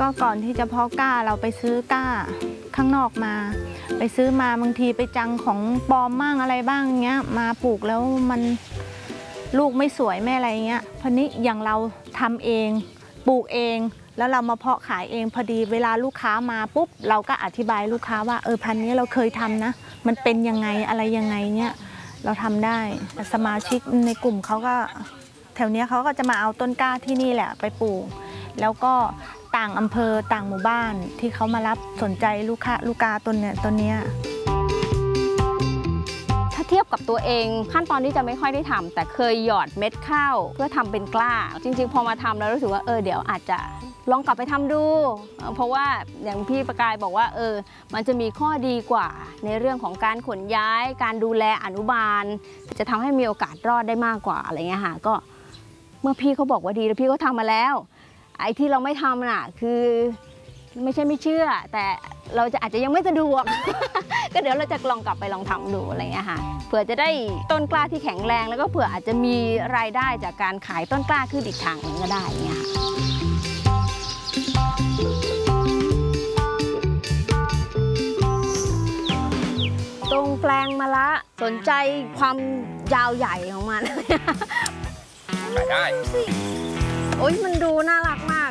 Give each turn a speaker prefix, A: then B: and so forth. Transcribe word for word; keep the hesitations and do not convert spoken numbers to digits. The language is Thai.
A: ก็ก่อนที่จะเพาะกล้าเราไปซื้อกล้าข้างนอกมาไปซื้อมาบางทีไปจังของปลอมมั่งอะไรบ้างเงี้ยมาปลูกแล้วมันลูกไม่สวยไม่อะไรเงี้ยพอนี้อย่างเราทำเองปลูกเองแล้วเรามาเพาะขายเองพอดีเวลาลูกค้ามาปุ๊บเราก็อธิบายลูกค้าว่าเออพันธุ์นี้เราเคยทำนะมันเป็นยังไงอะไรยังไงเนี่ยเราทำได้สมาชิกในกลุ่มเขาก็แถวนี้เขาก็จะมาเอาต้นกล้าที่นี่แหละไปปลูกแล้วก็ต่างอำเภอต่างหมู่บ้านที่เขามารับสนใจลูกค้าลูกกาต้นเนี้ยต้นเนี้ย
B: ถ้าเทียบกับตัวเองขั้นตอนที่จะไม่ค่อยได้ทำแต่เคยหยอดเม็ดข้าวเพื่อทำเป็นกล้าจริงๆพอมาทำแล้วรู้สึกว่าเออเดี๋ยวอาจจะลองกลับไปทำดูเพราะว่าอย่างพี่ประกายบอกว่าเออมันจะมีข้อดีกว่าในเรื่องของการขนย้ายการดูแลอนุบาลจะทำให้มีโอกาสรอดได้มากกว่าอะไรเงี้ยค่ะก็เมื่อพี่เขาบอกว่าดีแล้วพี่ก็ทำมาแล้วไอ้ที่เราไม่ทำน่ะคือไม่ใช่ไม่เชื่อแต่เราจะอาจจะยังไม่สะดวก ก็เดี๋ยวเราจะลองกลับไปลองทำดูอะไรเงี้ยค่ะเผื่อจะได้ต้นกล้าที่แข็งแรงแล้วก็เผื่ออาจจะมีรายได้จากการขายต้นกล้าขึ้นอีกทางหนึ่งก็ได้เงี้ยค่ะตรงแปลงมะละสนใจความยาวใหญ่ของมัน
C: ขายได้
B: โอ๊ยมันดูน่ารักมาก